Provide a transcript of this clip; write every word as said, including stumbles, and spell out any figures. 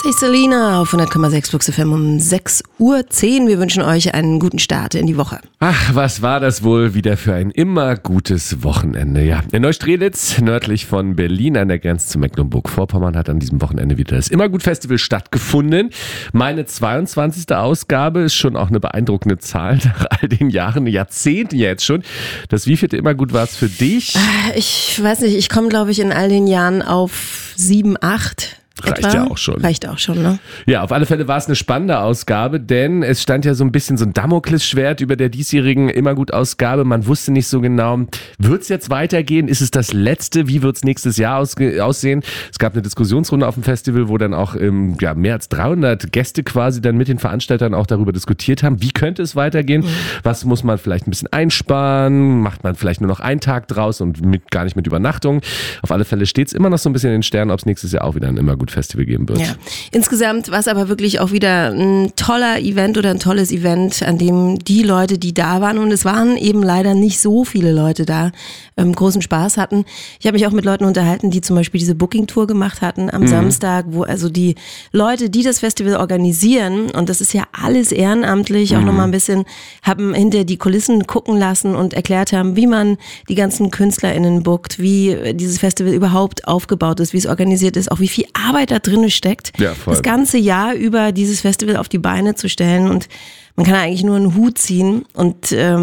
Hey Selina auf hundert Komma sechs Flux F M um sechs Uhr zehn. Wir wünschen euch einen guten Start in die Woche. Ach, was war das wohl wieder für ein immer gutes Wochenende. Ja, in Neustrelitz, nördlich von Berlin an der Grenze zu Mecklenburg-Vorpommern, hat an diesem Wochenende wieder das Immergut-Festival stattgefunden. Meine zweiundzwanzigste Ausgabe ist schon auch eine beeindruckende Zahl nach all den Jahren, Jahrzehnten jetzt schon. Das wievielte Immergut war es für dich? Ich weiß nicht, ich komme glaube ich in all den Jahren auf sieben, acht. Reicht etwa. ja auch schon. Reicht auch schon, ne? Ja, auf alle Fälle war es eine spannende Ausgabe, denn es stand ja so ein bisschen so ein Damoklesschwert über der diesjährigen Immergut-Ausgabe. Man wusste nicht so genau, wird es jetzt weitergehen? Ist es das Letzte? Wie wird es nächstes Jahr ausge- aussehen? Es gab eine Diskussionsrunde auf dem Festival, wo dann auch ähm, ja, mehr als dreihundert Gäste quasi dann mit den Veranstaltern auch darüber diskutiert haben, wie könnte es weitergehen? Mhm. Was muss man vielleicht ein bisschen einsparen? Macht man vielleicht nur noch einen Tag draus und mit, gar nicht mit Übernachtung? Auf alle Fälle steht es immer noch so ein bisschen in den Sternen, ob es nächstes Jahr auch wieder ein Immergut Festival geben wird. Ja. Insgesamt war es aber wirklich auch wieder ein toller Event oder ein tolles Event, an dem die Leute, die da waren, und es waren eben leider nicht so viele Leute da, ähm, großen Spaß hatten. Ich habe mich auch mit Leuten unterhalten, die zum Beispiel diese Booking-Tour gemacht hatten am mhm. Samstag, wo also die Leute, die das Festival organisieren, und das ist ja alles ehrenamtlich, mhm. auch nochmal ein bisschen, haben hinter die Kulissen gucken lassen und erklärt haben, wie man die ganzen KünstlerInnen bookt, wie dieses Festival überhaupt aufgebaut ist, wie es organisiert ist, auch wie viel Arbeit da drin steckt, ja, voll. Das ganze Jahr über dieses Festival auf die Beine zu stellen, und man kann eigentlich nur einen Hut ziehen und ähm,